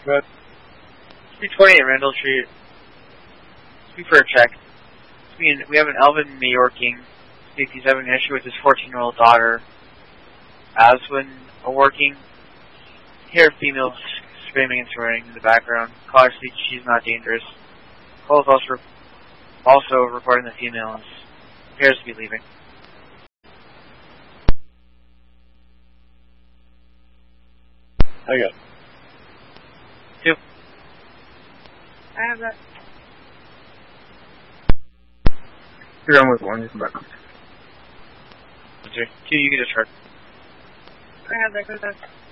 Good. 328 Randall Street. Speak for a check. We have an Elvin Mayorking. Speak, he's having an issue with his 14-year-old daughter, Aswin Working. Hear a female screaming and swearing in the background. Caller speaks, she's not dangerous. Call is also reporting the female appears to be leaving. I got it. 2. I have that. You're on with 1, you can back up. 2, you can discharge. I have that.